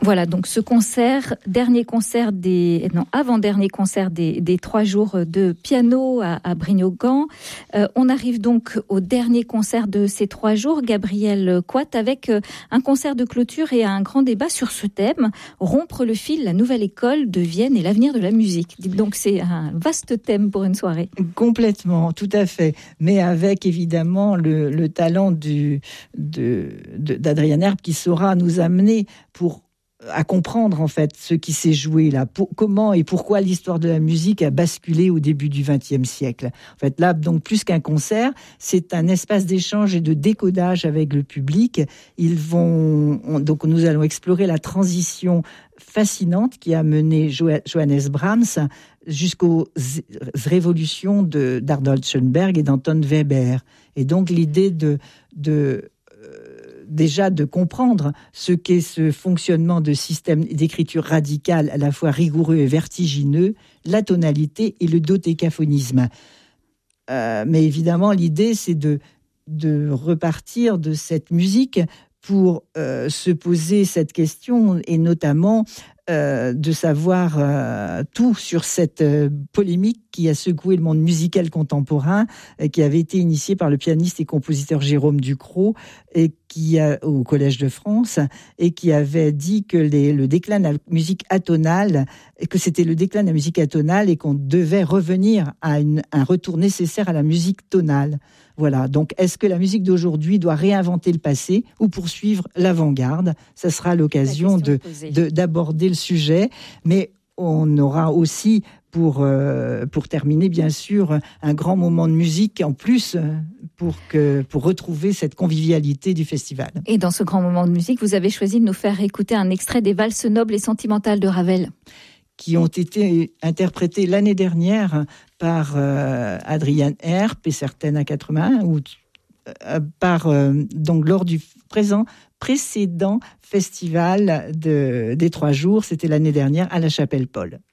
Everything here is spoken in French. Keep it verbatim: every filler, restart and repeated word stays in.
Voilà, donc ce concert, dernier concert des, non, avant-dernier concert des, des trois jours de piano à, à Brignogan. Euh, on arrive donc au dernier concert de ces trois jours, Gabriel Quat, avec un concert de clôture et un grand débat sur ce thème, rompre le fil, la nouvelle école de Vienne et l'avenir de la musique. Donc c'est un vaste thème pour une soirée. Complètement, tout à fait, mais avec évidemment le, le talent du, de, de, d'Adrian Erb qui saura nous amener pour à comprendre en fait ce qui s'est joué là, pour, comment et pourquoi l'histoire de la musique a basculé au début du vingtième siècle. En fait, là, donc plus qu'un concert, c'est un espace d'échange et de décodage avec le public. Ils vont on, donc nous allons explorer la transition fascinante qui a mené jo- Johannes Brahms jusqu'aux z- révolutions de d'Arnold Schoenberg et d'Anton Weber. Et donc l'idée de de déjà de comprendre ce qu'est ce fonctionnement de système d'écriture radical à la fois rigoureux et vertigineux, la tonalité et le dodécaphonisme. Euh, mais évidemment, l'idée, c'est de, de repartir de cette musique pour euh, se poser cette question et notamment euh, de savoir euh, tout sur cette euh, polémique qui a secoué le monde musical contemporain, euh, qui avait été initiée par le pianiste et compositeur Jérôme Ducrot et qui a, au Collège de France, et qui avait dit que les, le déclin de la musique atonale, que c'était le déclin de la musique atonale et qu'on devait revenir à une, un retour nécessaire à la musique tonale. Voilà. Donc, est-ce que la musique d'aujourd'hui doit réinventer le passé ou poursuivre l'avant-garde ? Ça sera l'occasion de, de, d'aborder le sujet, mais on aura aussi, pour, euh, pour terminer, bien sûr, un grand moment de musique en plus pour, que, pour retrouver cette convivialité du festival. Et dans ce grand moment de musique, vous avez choisi de nous faire écouter un extrait des valses nobles et sentimentales de Ravel, qui ont été interprétées l'année dernière par euh, Adrian Erb et certaines à quatre-vingt-un, ou euh, par, euh, donc lors du présent, précédent festival de, des trois jours, c'était l'année dernière à la Chapelle Paul.